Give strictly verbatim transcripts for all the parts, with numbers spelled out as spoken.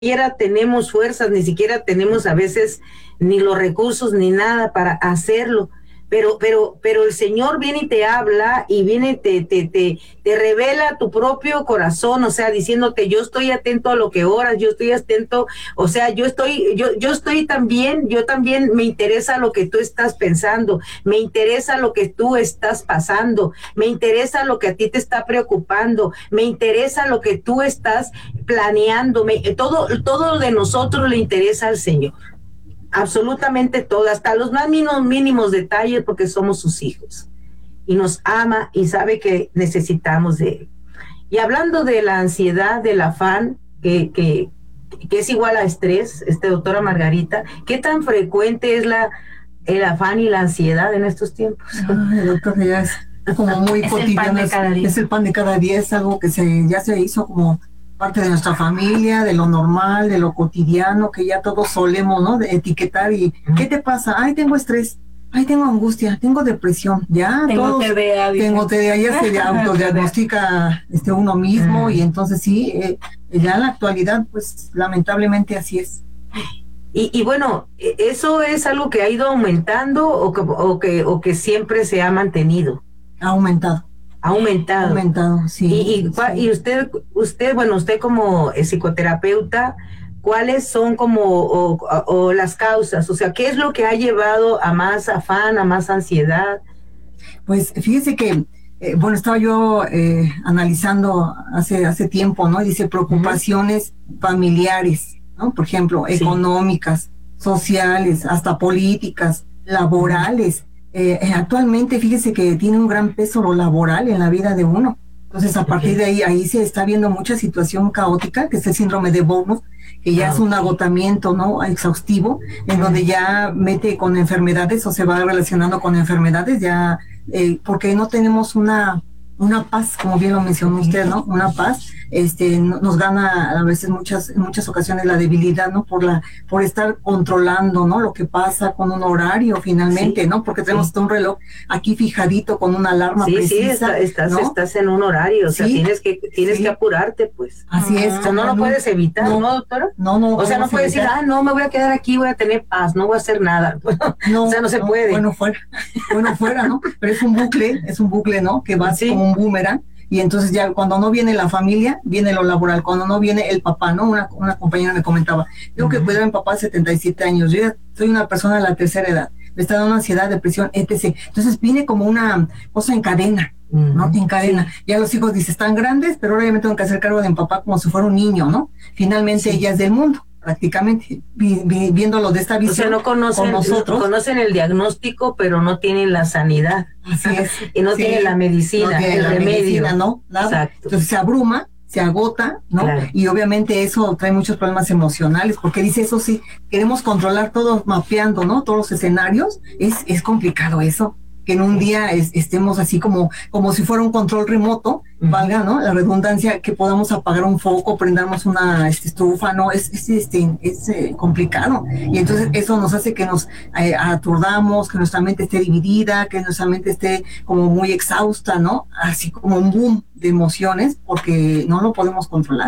siquiera tenemos fuerzas, ni siquiera tenemos a veces ni los recursos ni nada para hacerlo. Pero, pero, pero el Señor viene y te habla y viene y te, te, te, te revela tu propio corazón, o sea, diciéndote, yo estoy atento a lo que oras, yo estoy atento, o sea, yo estoy, yo, yo estoy también, yo también me interesa lo que tú estás pensando, me interesa lo que tú estás pasando, me interesa lo que a ti te está preocupando, me interesa lo que tú estás planeando, me, todo, todo de nosotros le interesa al Señor. Absolutamente todo, hasta los más mínimos, mínimos detalles, porque somos sus hijos y nos ama y sabe que necesitamos de él. Y hablando de la ansiedad, del afán, que, que, que es igual a estrés, este, doctora Margarita, ¿qué tan frecuente es la, el afán y la ansiedad en estos tiempos? Ay, doctora, ya es como muy cotidiano, es, es el pan de cada día, es algo que se ya se hizo como parte de nuestra familia, de lo normal, de lo cotidiano, que ya todos solemos, ¿no? De etiquetar y, ¿qué te pasa? Ay, tengo estrés, ay, tengo angustia, tengo depresión, ya tengo todos, T D A, tengo T D A, ya se autodiagnostica este, uno mismo, y entonces sí, eh, ya en la actualidad, pues, lamentablemente así es. Y, y bueno, ¿eso es algo que ha ido aumentando o que, o que, o que siempre se ha mantenido? Ha aumentado. Ha aumentado. Ha aumentado, sí. Y, y, sí. y usted, usted, bueno, usted como psicoterapeuta, ¿cuáles son como o, o, o las causas? O sea, ¿qué es lo que ha llevado a más afán, a más ansiedad? Pues fíjese que, eh, bueno, estaba yo eh, analizando hace, hace tiempo, ¿no? Dice preocupaciones uh-huh. familiares, ¿no? Por ejemplo, sí. económicas, sociales, hasta políticas, laborales. Eh, actualmente, fíjese que tiene un gran peso lo laboral en la vida de uno. Entonces, a partir de ahí, ahí se está viendo mucha situación caótica, que es el síndrome de burnout, que ya ah, es un agotamiento, ¿no? Exhaustivo, en uh-huh. donde ya mete con enfermedades o se va relacionando con enfermedades, ya, eh, porque no tenemos una, una paz, como bien lo mencionó uh-huh. usted, ¿no? Una paz, este, nos gana a veces muchas, en muchas ocasiones la debilidad, ¿no? Por la, por estar controlando, ¿no? Lo que pasa con un horario finalmente, sí, ¿no? Porque tenemos sí. un reloj aquí fijadito con una alarma sí, precisa. Sí, está, estás, ¿no? estás en un horario, o sea, sí, tienes que, tienes sí. que apurarte, pues. Así es. O sea, no lo no, puedes evitar, ¿no, ¿no doctora? No, no. O sea, no puedes decir, ah, no, me voy a quedar aquí, voy a tener paz, no voy a hacer nada. No, o sea, no se no, puede. Bueno, fuera, bueno, fuera, ¿no? Pero es un bucle, es un bucle, ¿no? Que va sí. como un boomerang. Y entonces ya cuando no viene la familia, viene lo laboral, cuando no viene el papá, ¿no? Una, una compañera me comentaba, tengo uh-huh. que cuidar a mi papá a setenta y siete años, yo ya soy una persona de la tercera edad, me está dando ansiedad, depresión, etcétera. Entonces viene como una cosa en cadena, uh-huh. ¿no? En cadena. Sí. Ya los hijos dicen, están grandes, pero ahora ya me tengo que hacer cargo de mi papá como si fuera un niño, ¿no? Finalmente sí. ella es del mundo, prácticamente, vi, vi, viéndolo de esta visión. O sea, no conocen, con nosotros. conocen el diagnóstico, pero no tienen la sanidad. Así es. Y no sí. tienen la medicina, no tiene el la remedio. Medicina, ¿no? Nada. Exacto. Entonces se abruma, se agota, ¿no? Claro. Y obviamente eso trae muchos problemas emocionales, porque dice eso sí, queremos controlar todo mapeando, ¿no? Todos los escenarios, es, es complicado eso. Que en un día es, estemos así como, como si fuera un control remoto, uh-huh. valga, ¿no? La redundancia, que podamos apagar un foco, prendamos una este, estufa, ¿no? Es, es, este, es eh, complicado. Y entonces eso nos hace que nos eh, aturdamos, que nuestra mente esté dividida, que nuestra mente esté como muy exhausta, ¿no? Así como un boom de emociones, porque no lo podemos controlar.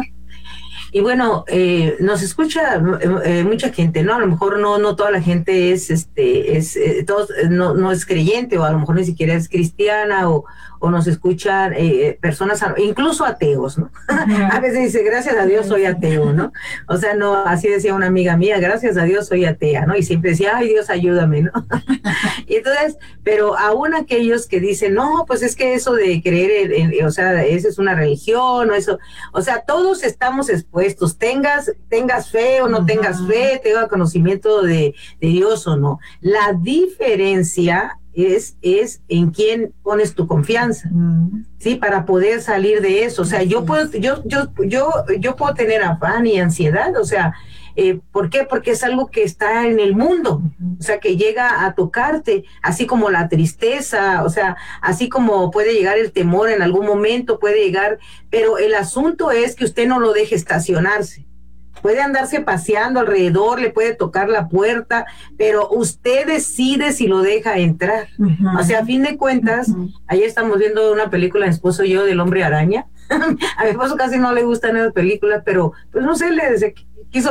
Y bueno, eh, nos escucha eh, mucha gente, ¿no? A lo mejor no no toda la gente es, este, es eh, todos, no, no es creyente, o a lo mejor ni siquiera es cristiana, o, o nos escuchan eh, personas, incluso ateos, ¿no? Uh-huh. A veces dice, gracias a Dios soy ateo, ¿no? O sea, no, así decía una amiga mía, gracias a Dios soy atea, ¿no? Y siempre decía, ay, Dios ayúdame, ¿no? Y entonces, pero aún aquellos que dicen, no, pues es que eso de creer, en, en, o sea, eso es una religión, o eso, o sea, todos estamos expuestos, tengas, tengas fe o no uh-huh. tengas fe, tengas conocimiento de, de Dios o no. La diferencia es, es en quién pones tu confianza, uh-huh. ¿sí? Para poder salir de eso. O sea, yo puedo, yo, yo, yo, yo puedo tener afán y ansiedad, o sea, Eh, ¿por qué? Porque es algo que está en el mundo, o sea, que llega a tocarte, así como la tristeza, o sea, así como puede llegar el temor en algún momento, puede llegar, pero el asunto es que usted no lo deje estacionarse. Puede andarse paseando alrededor, le puede tocar la puerta, pero usted decide si lo deja entrar. Uh-huh. O sea, a fin de cuentas, uh-huh. ayer estamos viendo una película, mi esposo y yo, del Hombre Araña, A mi esposo casi no le gustan esas películas, pero pues no sé, le quiso